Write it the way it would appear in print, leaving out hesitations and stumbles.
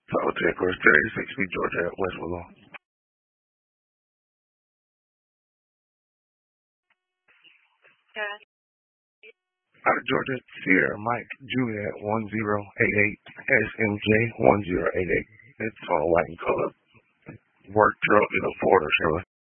Tower 10 Course 36 Speed Georgia at West Willow. Out of Georgia, Sierra Mike Juliet 1088 SMJ 1088. It's all white and color. Work truck in a Ford or Chevrolet.